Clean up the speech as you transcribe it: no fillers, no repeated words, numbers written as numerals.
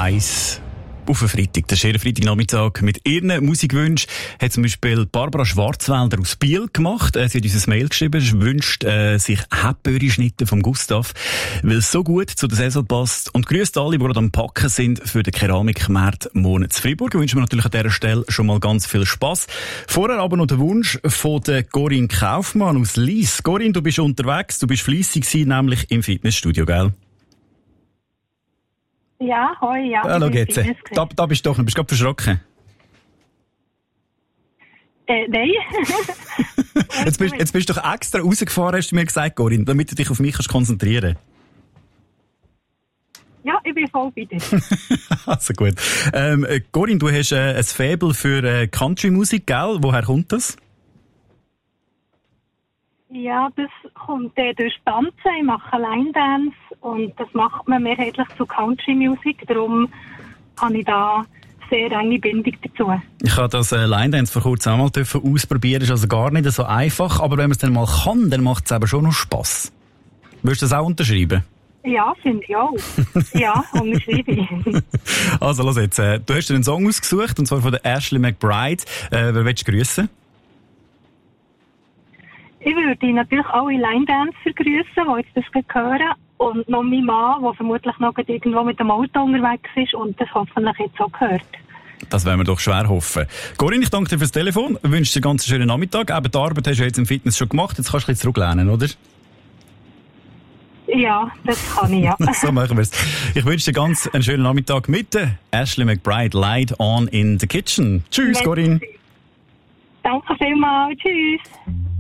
1 auf einen Freitag. Der schöne Freitagnachmittag mit ihren Musikwünschen hat zum Beispiel Barbara Schwarzwälder aus Biel gemacht. Sie hat uns ein Mail geschrieben, sie wünscht sich Hepböhri-Schnitte vom Gustav, weil es so gut zu der Saison passt. Und grüßt alle, die gerade am Packen sind für den Keramikmarkt Monat zu Freiburg. Wir wünschen natürlich an dieser Stelle schon mal ganz viel Spass. Vorher aber noch der Wunsch von der Corinne Kaufmann aus Lies. Corinne, du bist unterwegs, du bist fleissig gewesen, nämlich im Fitnessstudio, gell? Ja, hoi, ja. Schau jetzt. Da bist du doch noch. Bist du gerade verschrocken? Nein. jetzt bist du doch extra rausgefahren, hast du mir gesagt, Corinne, damit du dich auf mich konzentrieren kannst. Ja, ich bin voll bei dir. Also gut. Corinne, du hast ein Faible für Country-Musik, gell? Woher kommt das? Ja, das kommt durch Tanzen. Ich mache Line-Dance und das macht man mehrheitlich zu Country-Musik. Darum habe ich da sehr enge Bindung dazu. Ich habe das Line-Dance vor kurzem einmal ausprobieren. Das ist also gar nicht so einfach. Aber wenn man es dann mal kann, dann macht es eben schon noch Spass. Würdest du das auch unterschreiben? Ja, finde ich auch. Ja, unterschreibe ich. Also, los jetzt. Du hast dir einen Song ausgesucht, und zwar von der Ashley McBryde. Wer willst du grüßen? Ich würde natürlich alle Line-Dancer grüßen, die jetzt das hören. Und noch mein Mann, der vermutlich noch irgendwo mit dem Auto unterwegs ist und das hoffentlich jetzt auch gehört. Das werden wir doch schwer hoffen. Corinne, ich danke dir fürs Telefon. Ich wünsche dir einen ganz schönen Nachmittag. Eben die Arbeit hast du jetzt im Fitness schon gemacht. Jetzt kannst du ein bisschen zurücklehnen, oder? Ja, das kann ich, ja. So machen wir es. Ich wünsche dir ganz einen schönen Nachmittag mit Ashley McBryde, Light on in the Kitchen. Tschüss, Corinne. Danke vielmals. Tschüss.